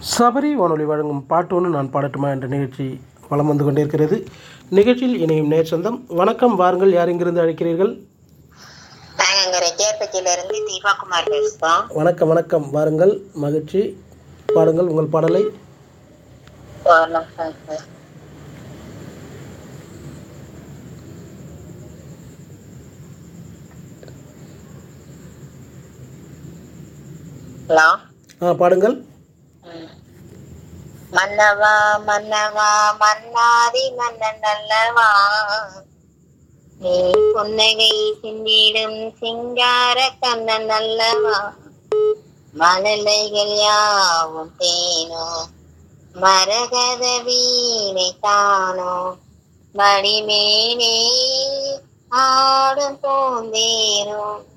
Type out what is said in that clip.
சபரி வானொலி வழங்கும் பாட்டு ஒன்று நான் பாடட்டுமா என்ற நிகழ்ச்சி வலம் வந்து கொண்டிருக்கிறது. நிகழ்ச்சியில் இணையும் நேர் சொந்தம். வணக்கம், வாருங்கள். யார் இங்கிருந்து அழைக்கிறீர்கள்? தீபாகுமார் பேசுகிறோம். வணக்கம் வணக்கம், வாருங்கள். மகிழ்ச்சி, பாடுங்கள் உங்கள் பாடலை. ஹலோ, பாடுங்கள். மன்னவா மன்னவா மன்னாதி மன்னன் அல்லவா, நீ புன்னகை சிந்திடும் சிங்கார கண்ணன் அல்லவா, மழலைகள் யாவும் தேனோ மரகத வீணை தானோ, மடிமேனே ஆடும் பூந்தேனோ,